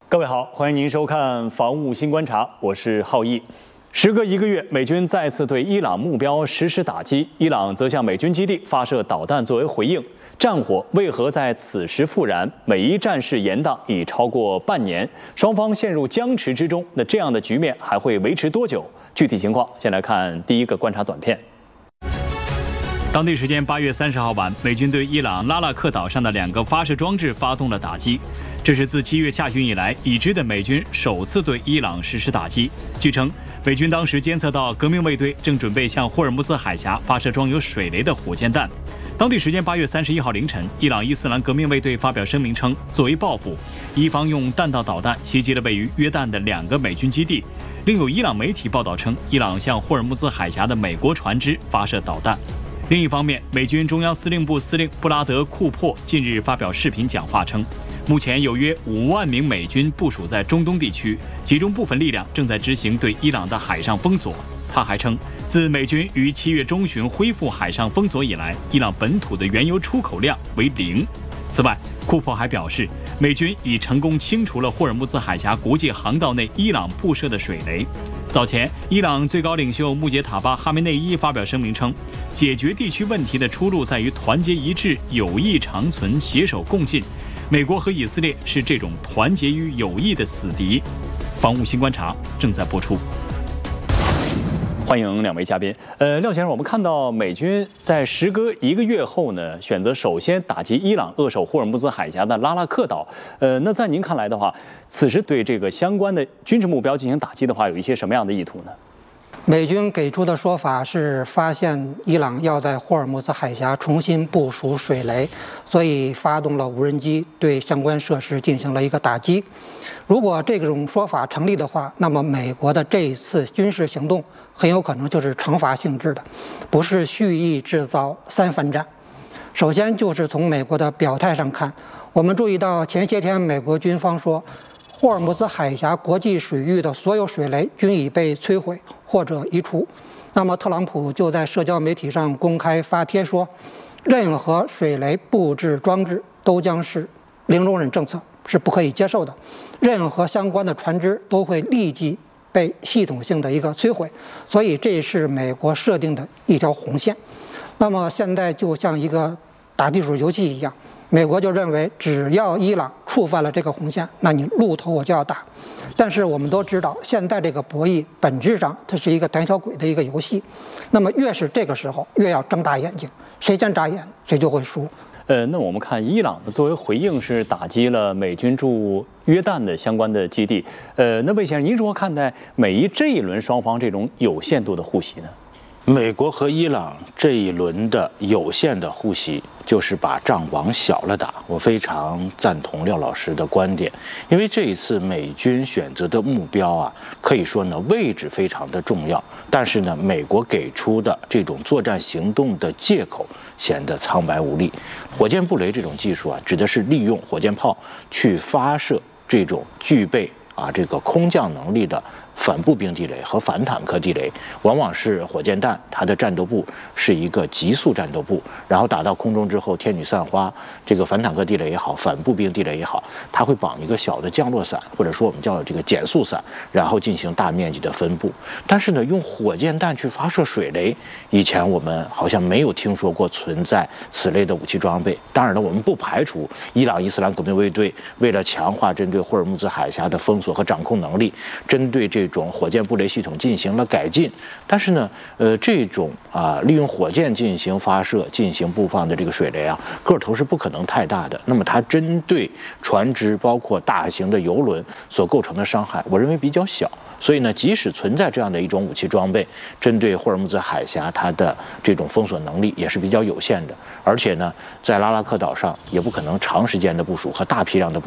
各位好，欢迎您收看《防务新观察》，我是浩毅。时隔1个月，美军再次对伊朗目标实施打击，伊朗则向美军基地发射导弹作为回应。战火为何在此时复燃？美伊战事延宕已超过半年，双方陷入僵持之中。那这样的局面还会维持多久？具体情况，先来看第一个观察短片。当地时间8月30号晚，美军对伊朗拉纳克岛上的2个发射装置发动了打击。这是自7月下旬以来，已知的美军首次对伊朗实施打击。据称，美军当时监测到革命卫队正准备向霍尔木兹海峡发射装有水雷的火箭弹。当地时间8月31号凌晨，伊朗伊斯兰革命卫队发表声明称，作为报复，伊方用弹道导弹袭击了位于约旦的2个美军基地。另有伊朗媒体报道称，伊朗向霍尔木兹海峡的美国船只发射导弹。另一方面，美军中央司令部司令布拉德·库珀近日发表视频讲话称，目前有约5万名美军部署在中东地区，其中部分力量正在执行对伊朗的海上封锁。他还称，自美军于7月中旬恢复海上封锁以来，伊朗本土的原油出口量为0。此外，库珀还表示，美军已成功清除了霍尔木兹海峡国际航道内伊朗布设的水雷。早前，伊朗最高领袖穆杰塔巴·哈梅内伊发表声明称，解决地区问题的出路在于团结一致、友谊长存、携手共进。美国和以色列是这种团结与友谊的死敌。防务新观察正在播出。欢迎2位嘉宾。廖先生，我们看到美军在时隔1个月后呢，选择首先打击伊朗扼守霍尔木兹海峡的拉纳克岛。那在您看来的话，此时对这个相关的军事目标进行打击的话，有一些什么样的意图呢？ 美军给出的说法是，发现伊朗要在霍尔木兹海峡重新部署水雷，所以发动了无人机对相关设施进行了一个打击。如果这种说法成立的话，那么美国的这一次军事行动很有可能就是惩罚性质的，不是蓄意制造3番战。首先就是从美国的表态上看，我们注意到前些天美国军方说，霍尔木兹海峡国际水域的所有水雷均已被摧毁或者移除。那么特朗普就在社交媒体上公开发帖说，任何水雷布置装置都将是零容忍政策，是不可以接受的。任何相关的船只都会立即被系统性的一个摧毁，所以这是美国设定的一条红线。那么现在就像一个打地鼠游戏一样，美国就认为只要伊朗触犯了这个红线，那你露头我就要打。但是我们都知道，现在这个博弈本质上它是一个胆小鬼的一个游戏。那么越是这个时候，越要睁大眼睛，谁先眨眼谁就会输。 那我们看伊朗作为回应是打击了美军驻约旦的相关的基地。那魏先生，您如何看待美伊这一轮双方这种有限度的互袭呢？ 美国和伊朗这一轮的有限的互袭，就是把仗往小了打。我非常赞同廖老师的观点，因为这一次美军选择的目标啊，可以说呢位置非常的重要，但是呢，美国给出的这种作战行动的借口显得苍白无力。火箭布雷这种技术啊，指的是利用火箭炮去发射这种具备这个空降能力的反步兵地雷和反坦克地雷，往往是火箭弹它的战斗部是一个急速战斗部，然后打到空中之后天女散花，这个反坦克地雷也好，反步兵地雷也好，它会绑一个小的降落伞，或者说我们叫这个减速伞，然后进行大面积的分布。但是呢，用火箭弹去发射水雷，以前我们好像没有听说过存在此类的武器装备。当然了，我们不排除伊朗伊斯兰革命卫队为了强化针对霍尔木兹海峡的封锁和掌控能力，针对这种火箭布雷系统进行了改进。但是呢，这种利用火箭进行发射、进行布放的这个水雷啊，个头是不可能太大的。那么它针对船只，包括大型的油轮所构成的伤害，我认为比较小。所以呢，即使存在这样的一种武器装备，针对霍尔木兹海峡它的这种封锁能力也是比较有限的。而且呢，在拉纳克岛上也不可能长时间的部署和大批量的部署。